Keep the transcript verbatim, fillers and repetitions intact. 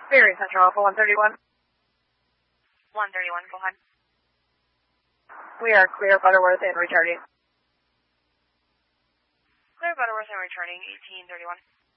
Very Central Alpha one thirty-one. one thirty-one, go ahead. We are clear Butterworth and returning. Clear Butterworth and returning, eighteen thirty-one.